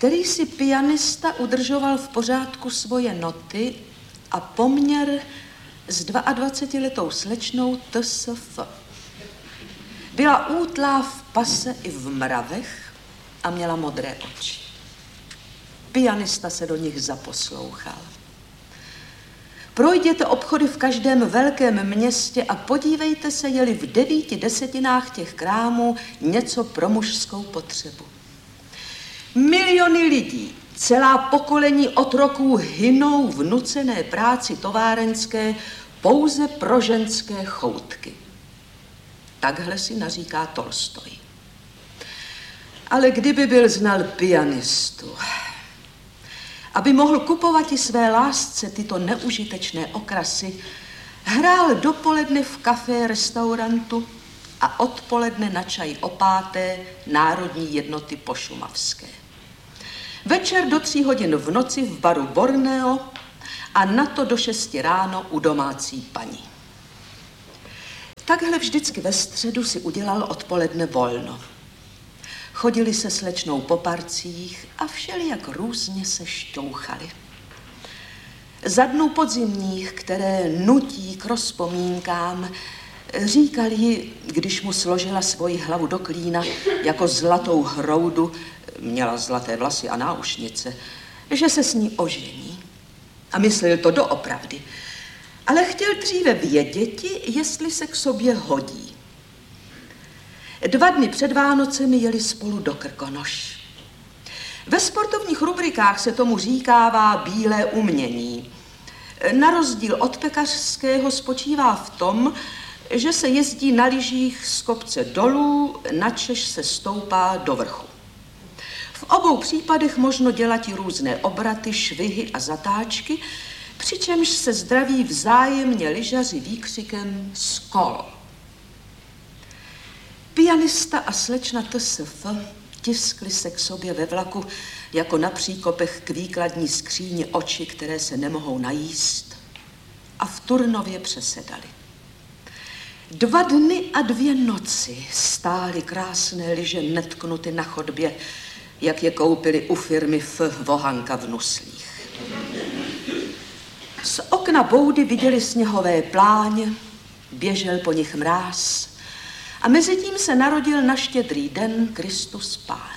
který si pianista udržoval v pořádku svoje noty a poměr s 22letou slečnou TSF. Byla útlá v pase i v mravech a měla modré oči. Pianista se do nich zaposlouchal. Projděte obchody v každém velkém městě a podívejte se, je-li v 9/10 těch krámů něco pro mužskou potřebu. Miliony lidí, celá pokolení otroků hynou v nucené práci továrenské pouze pro ženské choutky. Takhle si naříká Tolstoj. Ale kdyby byl znal pianistu, aby mohl kupovat i své lásce tyto neužitečné okrasy, hrál dopoledne v kafé restaurantu a odpoledne na čaj o 5. Národní jednoty pošumavské. Večer do 3 hodin v noci v baru Borneo a na to do 6 ráno u domácí paní. Takhle vždycky ve středu si udělal odpoledne volno. Chodili se slečnou po parcích a všelijak různě se šťouchali. Za dnů podzimních, které nutí k rozpomínkám, říkal jí, když mu složila svoji hlavu do klína jako zlatou hroudu, měla zlaté vlasy a náušnice, že se s ní ožení. A myslel to doopravdy. Ale chtěl dříve věděti, jestli se k sobě hodí. 2 dny před Vánocemi jeli spolu do Krkonoš. Ve sportovních rubrikách se tomu říkává bílé umění. Na rozdíl od pekařského spočívá v tom, že se jezdí na lyžích z kopce dolů, načež se stoupá do vrchu. V obou případech možno dělat i různé obraty, švihy a zatáčky, přičemž se zdraví vzájemně lyžaři výkřikem skol. Pianista a slečna TSF tiskli se k sobě ve vlaku jako na příkopech k výkladní skříni oči, které se nemohou najíst, a v Turnově přesedali. 2 dny a 2 noci stály krásné lyže netknuty na chodbě, jak je koupili u firmy F. Vohanka v Nuslích. Z okna boudy viděli sněhové pláně, běžel po nich mráz a mezitím se narodil na Štědrý den Kristus Pán.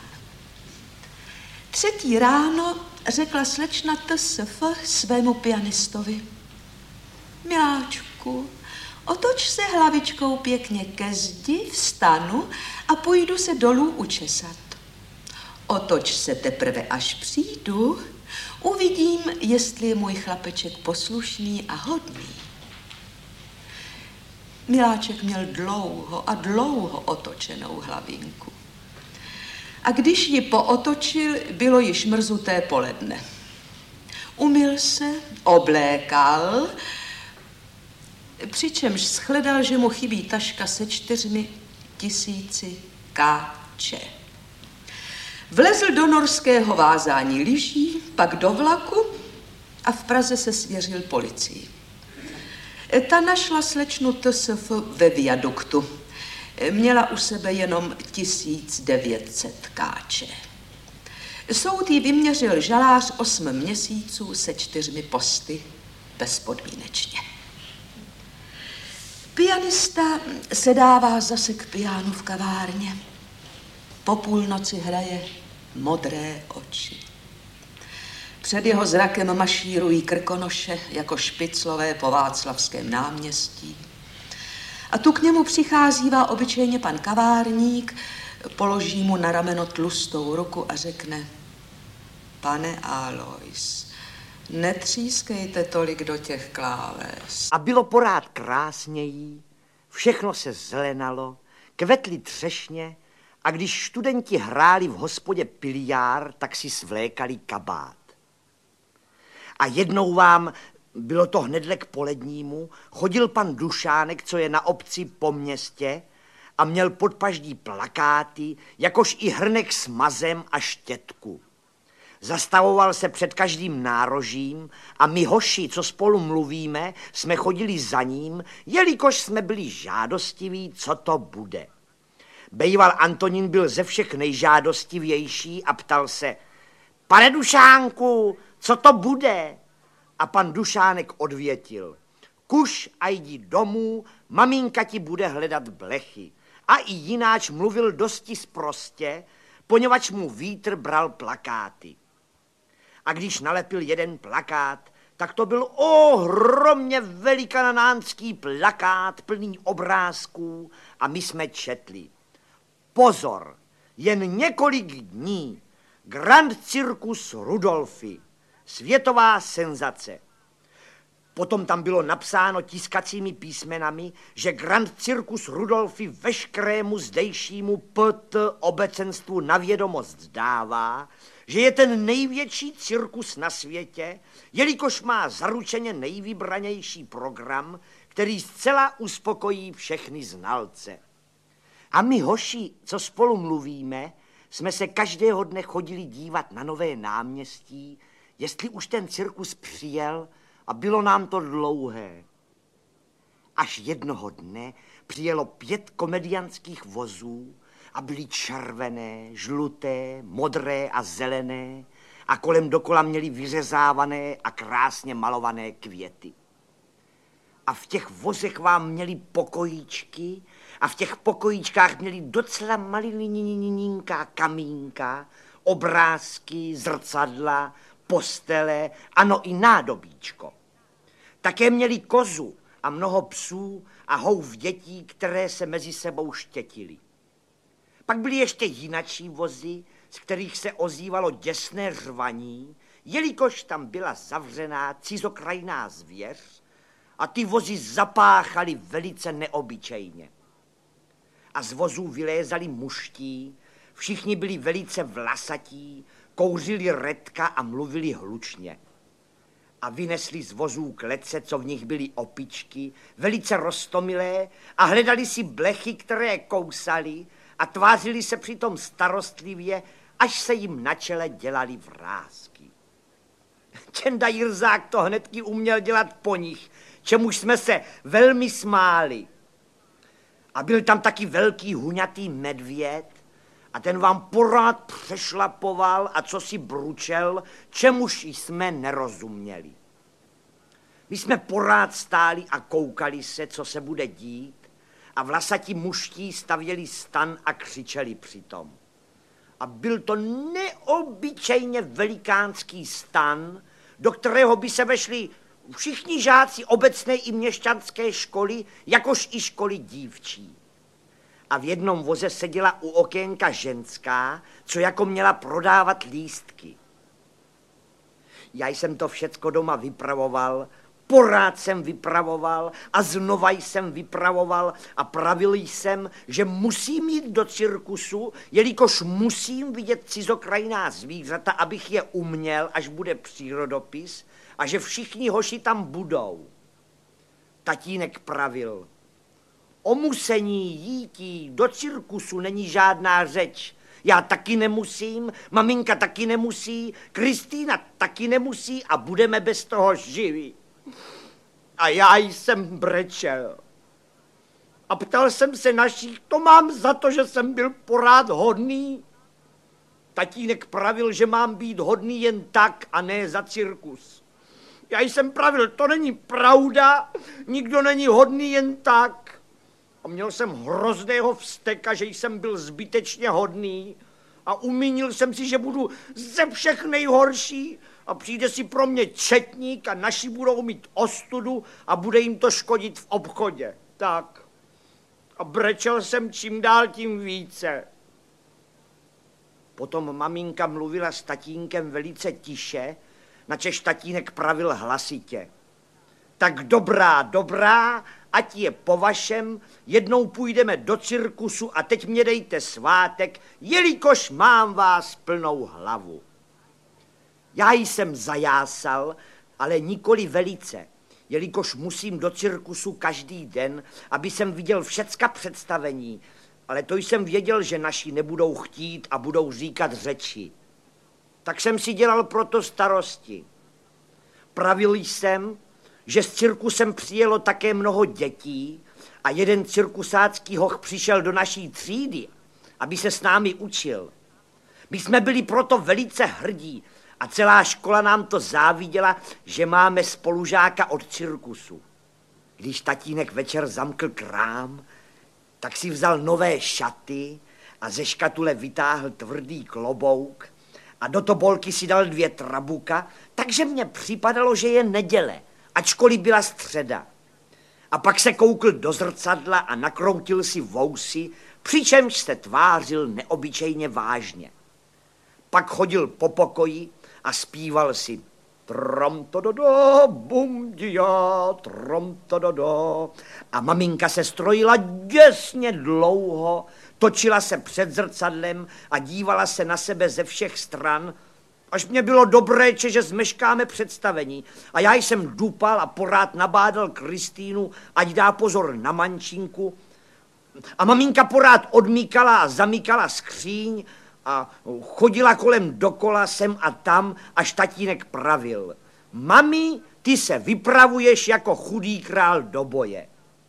3. ráno řekla slečna TSF svému pianistovi: Miláčku, otoč se hlavičkou pěkně ke zdi, vstanu a půjdu se dolů učesat. Otoč se teprve, až přijdu, uvidím, jestli je můj chlapeček poslušný a hodný. Miláček měl dlouho a dlouho otočenou hlavinku. A když ji pootočil, bylo již mrzuté poledne. Umyl se, oblékal, přičemž shledal, že mu chybí taška se 4 000 káče. Vlezl do norského vázání lyží, pak do vlaku a v Praze se svěřil policii. Ta našla slečnu TSF ve viaduktu. Měla u sebe jenom 1900 káče. Soud jí vyměřil žalář 8 měsíců se 4 posty bezpodmínečně. Pianista se dává zase k pianu v kavárně. Po půlnoci hraje Modré oči. Před jeho zrakem mašírují Krkonoše jako špiclové po Václavském náměstí. A tu k němu přicházívá obyčejně pan kavárník, položí mu na rameno tlustou ruku a řekne: Pane Alois, netřískejte tolik do těch kláves. A bylo porád krásnějí, všechno se zelenalo, kvetly třešně, a když studenti hráli v hospodě piliár, tak si svlékali kabát. A jednou vám, bylo to hnedle k polednímu, chodil pan Dušánek, co je na obci po městě, a měl pod paždí plakáty, jakož i hrnek s mazem a štětku. Zastavoval se před každým nárožím a my hoši, co spolu mluvíme, jsme chodili za ním, jelikož jsme byli žádostiví, co to bude. Bejval Antonín byl ze všech nejžádostivější a ptal se: Pane Dušánku, co to bude? A pan Dušánek odvětil. Kuš a jdi domů, maminka ti bude hledat blechy. A i jináč mluvil dosti sprostě, poněvadž mu vítr bral plakáty. A když nalepil jeden plakát, tak to byl ohromně velikanánský plakát plný obrázků a my jsme četli. Pozor, jen několik dní, Grand Circus Rudolfi, světová senzace. Potom tam bylo napsáno tiskacími písmenami, že Grand Circus Rudolfi veškerému zdejšímu PT obecenstvu na vědomost dává, že je ten největší cirkus na světě, jelikož má zaručeně nejvybranější program, který zcela uspokojí všechny znalce. A my hoši, co spolu mluvíme, jsme se každého dne chodili dívat na Nové náměstí, jestli už ten cirkus přijel, a bylo nám to dlouhé. Až jednoho dne přijelo 5 komediantských vozů a byly červené, žluté, modré a zelené a kolem dokola měli vyřezávané a krásně malované květy. A v těch vozech vám měli pokojíčky a v těch pokojíčkách měli docela malilinká kamínka, obrázky, zrcadla, postele, ano i nádobíčko. Také měli kozu a mnoho psů a houf dětí, které se mezi sebou štětily. Pak byly ještě jinačí vozy, z kterých se ozývalo děsné řvaní, jelikož tam byla zavřená cizokrajná zvěř a ty vozy zapáchaly velice neobyčejně. A z vozů vylézali muští, všichni byli velice vlasatí, kouřili redka a mluvili hlučně. A vynesli z vozů klece, co v nich byly opičky, velice roztomilé a hledali si blechy, které kousali a tvářili se přitom starostlivě, až se jim na čele dělali vrásky. Čenda Jirzák to hnedky uměl dělat po nich, čemuž jsme se velmi smáli. A byl tam taky velký huňatý medvěd, a ten vám pořád přešlapoval a co si bručel, čemuž jsme nerozuměli. My jsme pořád stáli a koukali se, co se bude dít, a vlasatí muští stavěli stan a křičeli přitom. A byl to neobyčejně velikánský stan, do kterého by se vešli všichni žáci obecné i měšťanské školy, jakož i školy dívčí. A v jednom voze seděla u okénka ženská, co jako měla prodávat lístky. Já jsem to všecko doma vypravoval, porád jsem vypravoval a znova jsem vypravoval a pravil jsem, že musím jít do cirkusu, jelikož musím vidět cizokrajná zvířata, abych je uměl, až bude přírodopis, a že všichni hoši tam budou. Tatínek pravil: o musení jítí do cirkusu není žádná řeč. Já taky nemusím, maminka taky nemusí, Kristýna taky nemusí a budeme bez toho živí. A já jsem brečel. A ptal jsem se našich, to mám za to, že jsem byl porád hodný. Tatínek pravil, že mám být hodný jen tak a ne za cirkus. Já jsem pravil, to není pravda, nikdo není hodný jen tak. A měl jsem hrozného vzteka, že jsem byl zbytečně hodný a umínil jsem si, že budu ze všech nejhorší a přijde si pro mě četník a naši budou mít ostudu a bude jim to škodit v obchodě. Tak. A brečel jsem čím dál tím více. Potom maminka mluvila s tatínkem velice tiše, načež tatínek pravil hlasitě. Tak dobrá, ať je po vašem, jednou půjdeme do cirkusu a teď mě dejte svátek, jelikož mám vás plnou hlavu. Já jsem zajásal, ale nikoli velice, jelikož musím do cirkusu každý den, aby jsem viděl všecka představení, ale to jsem věděl, že naši nebudou chtít a budou říkat řeči. Tak jsem si dělal proto starosti. Pravil jsem, že s cirkusem přijelo také mnoho dětí a jeden cirkusácký hoch přišel do naší třídy, aby se s námi učil. My jsme byli proto velice hrdí a celá škola nám to záviděla, že máme spolužáka od cirkusu. Když tatínek večer zamkl krám, tak si vzal nové šaty a ze škatule vytáhl tvrdý klobouk a do tobolky si dal 2 trabuka, takže mně připadalo, že je neděle, ačkoliv byla středa. A pak se koukl do zrcadla a nakroutil si vousy, přičemž se tvářil neobyčejně vážně. Pak chodil po pokoji a zpíval si trom-to-do-do, bum-dia, trom-to-do-do. A maminka se strojila děsně dlouho, točila se před zrcadlem a dívala se na sebe ze všech stran, až mě bylo dobré, že zmeškáme představení. A já jsem dupal a porád nabádal Kristýnu, ať dá pozor na mančinku. A maminka porád odmíkala a zamykala skříň a chodila kolem dokola sem a tam, až tatínek pravil: Mami, ty se vypravuješ jako chudý král do boje.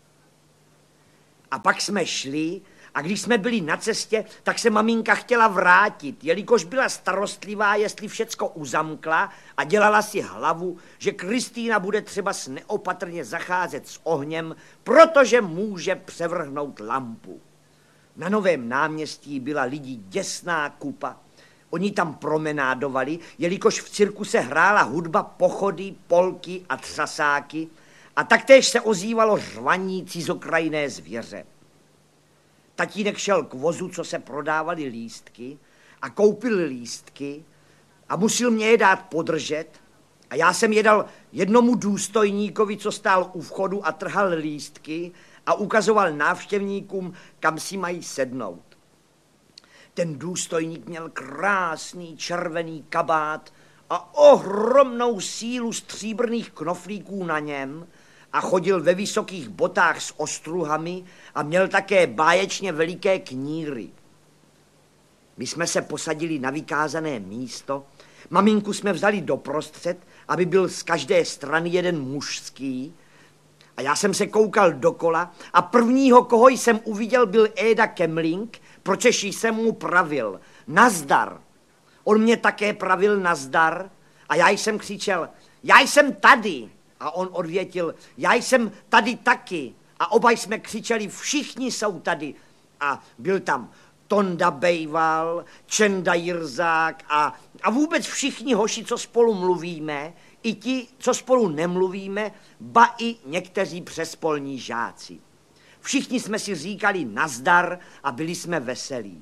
A pak jsme šli a když jsme byli na cestě, tak se maminka chtěla vrátit, jelikož byla starostlivá, jestli všecko uzamkla a dělala si hlavu, že Kristýna bude třeba neopatrně zacházet s ohněm, protože může převrhnout lampu. Na Novém náměstí byla lidí děsná kupa. Oni tam promenádovali, jelikož v cirkuse hrála hudba pochody, polky a třasáky a taktéž se ozývalo řvaní cizokrajné zvěře. Tatínek šel k vozu, co se prodávali lístky, a koupil lístky a musel mě je dát podržet a já jsem je dal jednomu důstojníkovi, co stál u vchodu a trhal lístky a ukazoval návštěvníkům, kam si mají sednout. Ten důstojník měl krásný červený kabát a ohromnou sílu stříbrných knoflíků na něm a chodil ve vysokých botách s ostruhami a měl také báječně veliké kníry. My jsme se posadili na vykázané místo, maminku jsme vzali doprostřed, aby byl z každé strany jeden mužský, a já jsem se koukal dokola a prvního, koho jsem uviděl, byl Éda Kemling, pročež jsem mu pravil: Nazdar. On mě také pravil nazdar a já jsem křičel: Já jsem tady. A on odvětil: Já jsem tady taky. A oba jsme křičeli: Všichni jsou tady. A byl tam Tonda Bejval, Čenda Jirzák a vůbec všichni hoši, co spolu mluvíme, i ti, co spolu nemluvíme, ba i někteří přespolní žáci. Všichni jsme si říkali nazdar a byli jsme veselí.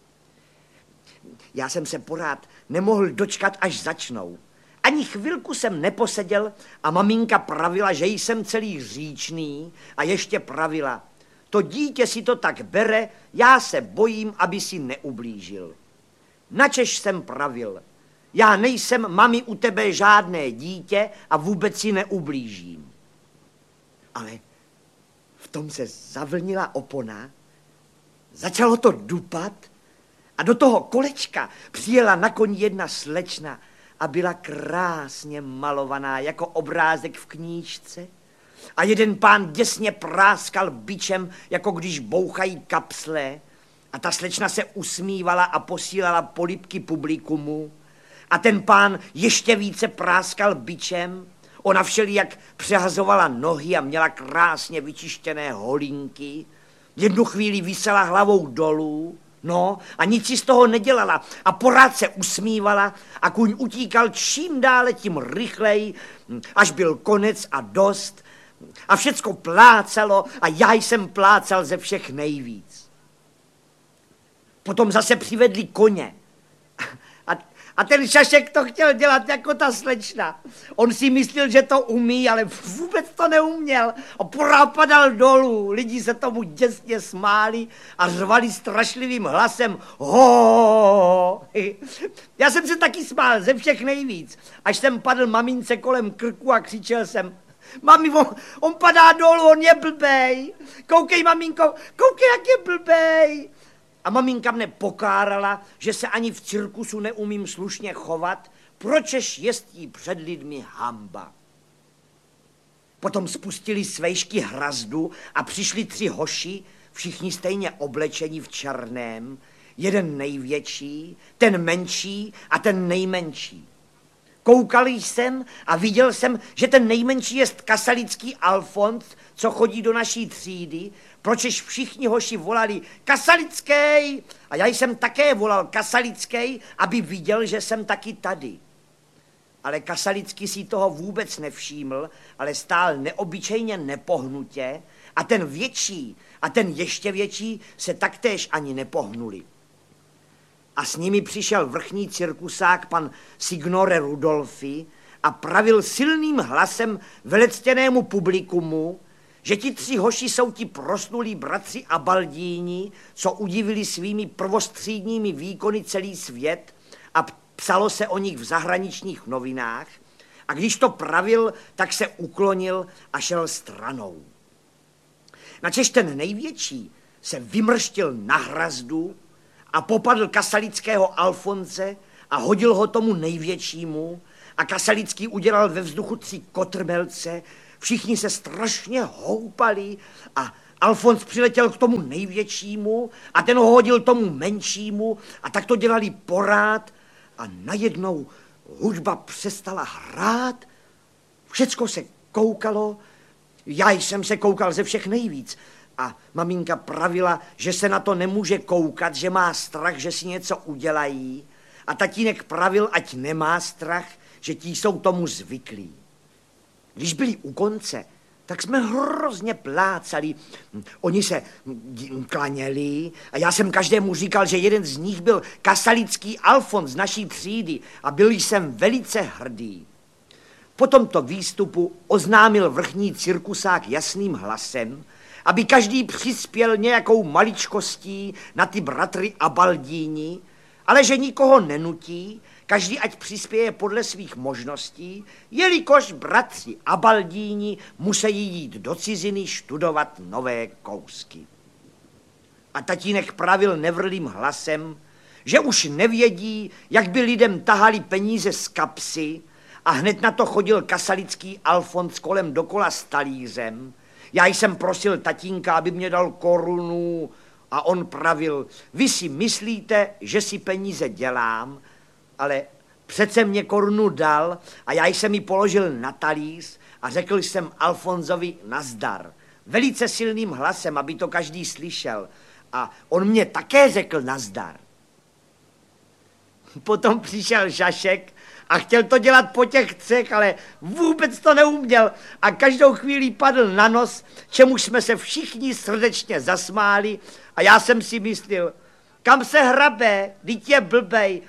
Já jsem se pořád nemohl dočkat, až začnou. Ani chvilku jsem neposeděl a maminka pravila, že jsem celý říčný a ještě pravila: To dítě si to tak bere, já se bojím, aby si neublížil. Načež jsem pravil: Já nejsem, mami, u tebe žádné dítě a vůbec si neublížím. Ale v tom se zavlnila opona, začalo to dupat a do toho kolečka přijela na koni jedna slečna a byla krásně malovaná jako obrázek v knížce. A jeden pán děsně práskal bičem, jako když bouchají kapsle. A ta slečna se usmívala a posílala polibky publikumu. A ten pán ještě více práskal bičem. Ona všelijak přehazovala nohy a měla krásně vyčištěné holinky. Jednu chvíli visela hlavou dolů, no a nic si z toho nedělala a pořád se usmívala a kůň utíkal čím dále, tím rychleji, až byl konec a dost. A všecko plácalo a já jsem plácal ze všech nejvíc. Potom zase přivedli koně. A ten šašek to chtěl dělat jako ta slečna. On si myslel, že to umí, ale vůbec to neuměl. A pořád padal dolů. Lidi se tomu děsně smáli a řvali strašlivým hlasem: Ho! Já jsem se taky smál ze všech nejvíc. Až jsem padl mamince kolem krku a křičel jsem: Mami, on padá dolů, on je blbej. Koukej, maminko, koukej, jak je blbej. A maminka mne pokárala, že se ani v cirkusu neumím slušně chovat, pročež jest jí před lidmi hamba. Potom spustili svejšky hrazdu a přišli 3 hoši, všichni stejně oblečení v černém. Jeden největší, ten menší a ten nejmenší. Koukal jsem a viděl jsem, že ten nejmenší je Kasalický Alfons, co chodí do naší třídy, pročež všichni hoši volali Kasalický a já jsem také volal Kasalický, aby viděl, že jsem taky tady. Ale Kasalický si toho vůbec nevšíml, ale stál neobyčejně nepohnutě a ten větší a ten ještě větší se taktéž ani nepohnuli. A s nimi přišel vrchní cirkusák pan Signore Rudolfi a pravil silným hlasem velectěnému publikumu, že ti 3 hoši jsou ti proslulí bratři Abaldíni, co udivili svými prvostřídními výkony celý svět a psalo se o nich v zahraničních novinách. A když to pravil, tak se uklonil a šel stranou. Načež ten největší se vymrštil na hrazdu a popadl Kasalického Alfonse a hodil ho tomu největšímu a Kasalický udělal ve vzduchu 3 kotrmelce, všichni se strašně houpali a Alfons přiletěl k tomu největšímu a ten ho hodil tomu menšímu a tak to dělali porád a najednou hudba přestala hrát, všecko se koukalo, já jsem se koukal ze všech nejvíc a maminka pravila, že se na to nemůže koukat, že má strach, že si něco udělají a tatínek pravil, ať nemá strach, že ti jsou tomu zvyklí. Když byli u konce, tak jsme hrozně plácali. Oni se klaněli a já jsem každému říkal, že jeden z nich byl Kasalický Alfons z naší třídy a byl jsem velice hrdý. Po tomto výstupu oznámil vrchní cirkusák jasným hlasem, aby každý přispěl nějakou maličkostí na ty bratry Abaldíni, ale že nikoho nenutí, každý ať přispěje podle svých možností, jelikož bratři Abaldíni musí jít do ciziny študovat nové kousky. A tatínek pravil nevrlým hlasem, že už nevědí, jak by lidem tahali peníze z kapsy a hned na to chodil Kasalický Alfons kolem dokola s talířem. Já jsem prosil tatínka, aby mě dal korunu a on pravil, vy si myslíte, že si peníze dělám, ale přece mě korunu dal a já jsem ji položil na talíř a řekl jsem Alfonsovi nazdar. Velice silným hlasem, aby to každý slyšel. A on mě také řekl nazdar. Potom přišel Žašek a chtěl to dělat po těch 3, ale vůbec to neuměl a každou chvíli padl na nos, čemuž jsme se všichni srdečně zasmáli a já jsem si myslel, kam se hrabe, vždyť je blbej.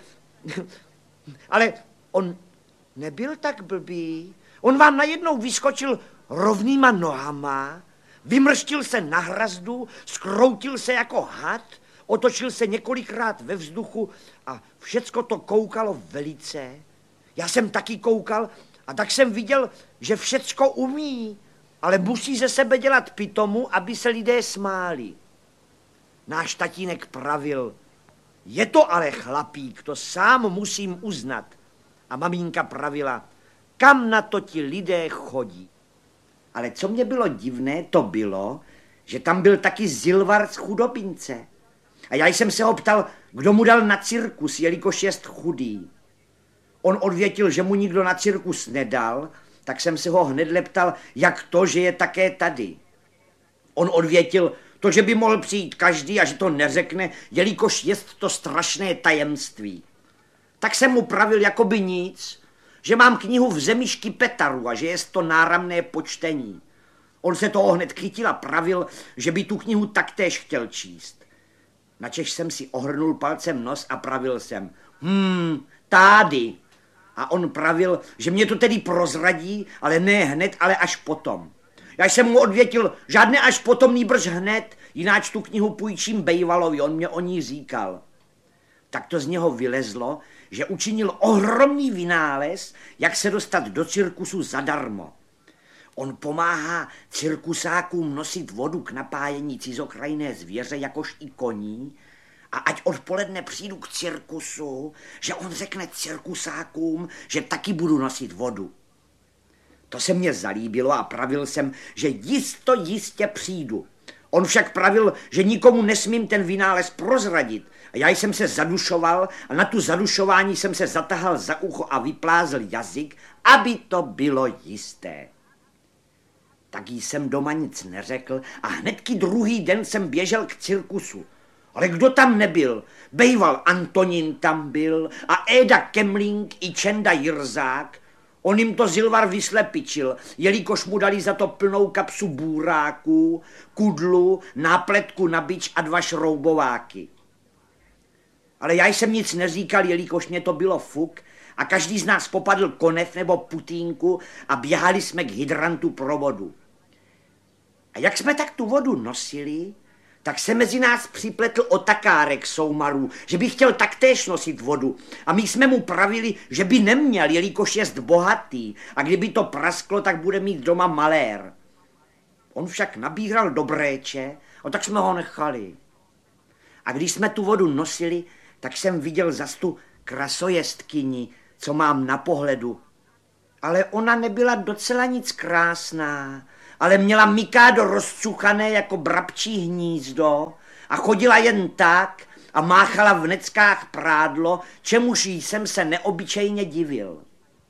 Ale on nebyl tak blbý. On vám najednou vyskočil rovnýma nohama, vymrštil se na hrazdu, skroutil se jako had, otočil se několikrát ve vzduchu a všecko to koukalo velice. Já jsem taky koukal a tak jsem viděl, že všecko umí, ale musí ze sebe dělat pitomu, aby se lidé smáli. Náš tatínek pravil, je to ale chlapík, to sám musím uznat. A maminka pravila, kam na to ti lidé chodí. Ale co mě bylo divné, to bylo, že tam byl taky Zilvar z Chudobince. A já jsem se ho ptal, kdo mu dal na cirkus, jelikož jest chudý. On odvětil, že mu nikdo na cirkus nedal, tak jsem se ho hned leptal, jak to, že je také tady. On odvětil, to, že by mohl přijít každý a že to neřekne, jelikož jest to strašné tajemství. Tak jsem mu pravil jakoby nic, že mám knihu v zemi Škypetaru a že jest to náramné počtení. On se toho hned chytil a pravil, že by tu knihu taktéž chtěl číst. Načež jsem si ohrnul palcem nos a pravil jsem, tady. A on pravil, že mě to tedy prozradí, ale ne hned, ale až potom. Já jsem mu odvětil, žádné až potom, nýbrž hned, jináč tu knihu půjčím Bejvalovi, on mě o ní říkal. Tak to z něho vylezlo, že učinil ohromný vynález, jak se dostat do cirkusu zadarmo. On pomáhá cirkusákům nosit vodu k napájení cizokrajné zvěře, jakož i koní, a ať odpoledne přijdu k cirkusu, že on řekne cirkusákům, že taky budu nosit vodu. To se mně zalíbilo a pravil jsem, že jistě přijdu. On však pravil, že nikomu nesmím ten vynález prozradit A já jsem se zadušoval a na tu zadušování jsem se zatahal za ucho a vyplázl jazyk, aby to bylo jisté. Tak jsem doma nic neřekl a hnedky druhý den jsem běžel k cirkusu. Ale kdo tam nebyl? Bejval Antonín tam byl a Éda Kemling i Čenda Jirzák. On jim to Zilvar vyslepičil, jelikož mu dali za to plnou kapsu bůráků, kudlu, nápletku na bič a 2 šroubováky. Ale já jsem nic neříkal, jelikož mě to bylo fuk a každý z nás popadl konev nebo putínku a běhali jsme k hydrantu pro vodu. A jak jsme tak tu vodu nosili, tak se mezi nás připletl otakárek soumarů, že by chtěl taktéž nosit vodu. A my jsme mu pravili, že by neměl, jelikož jest bohatý a kdyby to prasklo, tak bude mít doma malér. On však nabíral do bréče a tak jsme ho nechali. A když jsme tu vodu nosili, tak jsem viděl zas tu krasojestkyni, co mám na pohledu. Ale ona nebyla docela nic krásná, ale měla mikádo rozcuchané jako brabčí hnízdo a chodila jen tak a máchala v neckách prádlo, čemuž jsem se neobyčejně divil.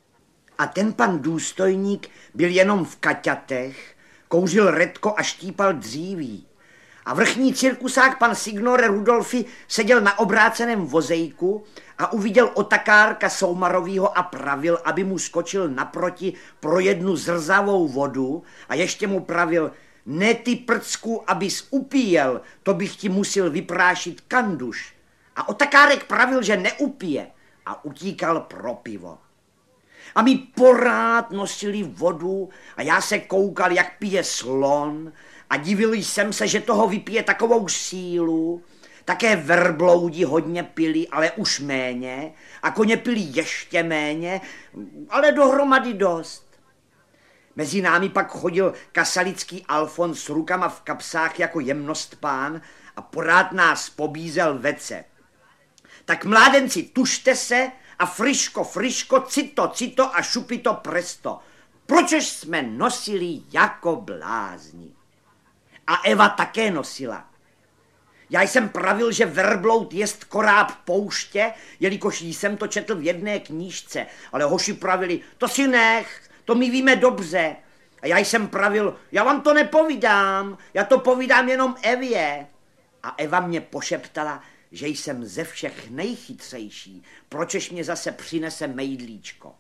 A ten pan důstojník byl jenom v kaťatech, kouřil redko a štípal dříví. A vrchní cirkusák pan Signore Rudolfi seděl na obráceném vozejku a uviděl otakárka Soumarovýho a pravil, aby mu skočil naproti pro jednu zrzavou vodu a ještě mu pravil, ne ty prcku, abys upíjel, to bych ti musel vyprášit kanduš. A otakárek pravil, že neupije a utíkal pro pivo. A my porád nosili vodu a já se koukal, jak pije slon a divil jsem se, že toho vypije takovou sílu. Také verbloudi hodně pili, ale už méně a koně pili ještě méně, ale dohromady dost. Mezi námi pak chodil kasalický Alfons s rukama v kapsách jako jemnostpán a porád nás pobízel vece. Tak mládenci, tušte se a friško, cito a šupito presto. Pročež jsme nosili jako blázni. A Eva také nosila. Já jsem pravil, že verbloud jest koráb pouště, jelikož jsem to četl v jedné knížce, ale hoši pravili, to si nech, to my víme dobře. A já jsem pravil, já vám to nepovídám, já to povídám jenom Evě. A Eva mě pošeptala, že jsem ze všech nejchytřejší, pročež mě zase přinese mejdlíčko.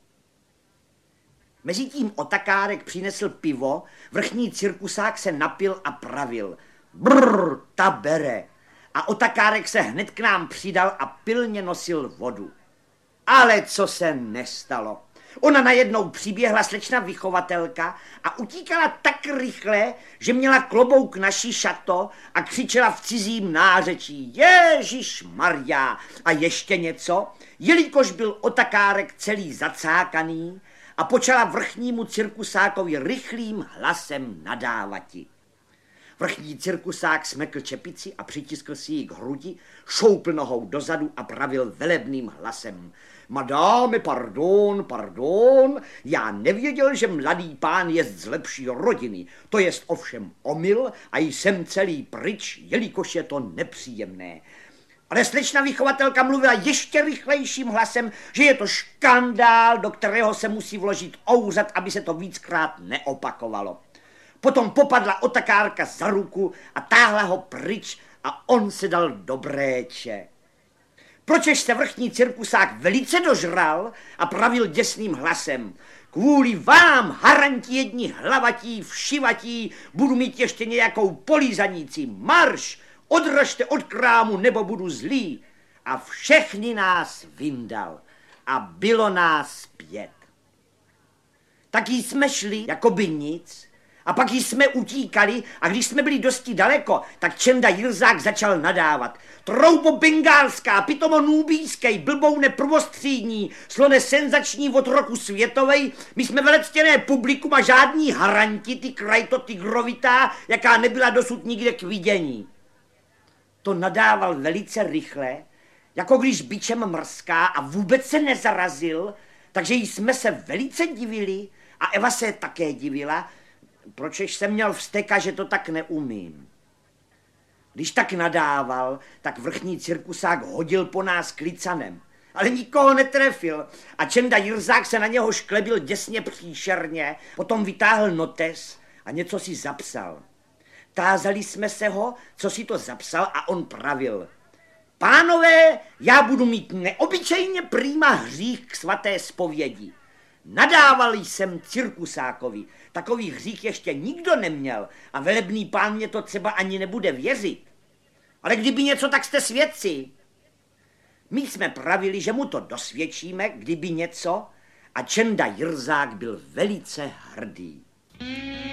Mezitím otakárek přinesl pivo, vrchní cirkusák se napil a pravil. Brrr, ta bere. A otakárek se hned k nám přidal a pilně nosil vodu. Ale co se nestalo? Ona najednou přiběhla slečna vychovatelka a utíkala tak rychle, že měla klobouk na šišato a křičela v cizím nářečí Ježišmarja a ještě něco, jelikož byl otakárek celý zacákaný a počala vrchnímu cirkusákovi rychlým hlasem nadávati. Vrchní cirkusák smekl čepici a přitiskl si ji k hrudi, šoupl nohou dozadu a pravil velebným hlasem. Madáme, pardon, já nevěděl, že mladý pán jest z lepší rodiny. To jest ovšem omyl a jsem celý pryč, jelikož je to nepříjemné. Ale slečna vychovatelka mluvila ještě rychlejším hlasem, že je to škandál, do kterého se musí vložit ouřad, aby se to víckrát neopakovalo. Potom popadla otakárka za ruku a táhla ho pryč a on se dal do bréče. Pročež se vrchní cirkusák velice dožral a pravil děsným hlasem. Kvůli vám, haranti jedni hlavatí, všivatí, budu mít ještě nějakou polízaníci. Marš, odražte od krámu, nebo budu zlý. A všechny nás vyndal a bylo nás 5. Tak jsme šli, jako by nic, a pak jsme utíkali a když jsme byli dosti daleko, tak Čenda Jirzák začal nadávat. Troubo bengálská, pitomo nůbískej, blboune prvostřídní, slone senzační od roku světovej, my jsme velectěné publikum a žádní haranti, ty krajto tygrovitá, jaká nebyla dosud nikde k vidění. To nadával velice rychle, jako když bičem mrská a vůbec se nezarazil, takže jsme se velice divili a Eva se také divila, pročež jsem měl vzteka, že to tak neumím. Když tak nadával, tak vrchní cirkusák hodil po nás klicanem. Ale nikoho netrefil a Čenda Jirzák se na něho šklebil děsně příšerně, potom vytáhl notes a něco si zapsal. Tázali jsme se ho, co si to zapsal a on pravil. Pánové, já budu mít neobyčejně prýma hřích k svaté zpovědi. Nadával jsem cirkusákovi, takový hřích ještě nikdo neměl a velebný pán mě to třeba ani nebude věřit. Ale kdyby něco, tak jste svědci. My jsme pravili, že mu to dosvědčíme, kdyby něco, a Čenda Jirzák byl velice hrdý.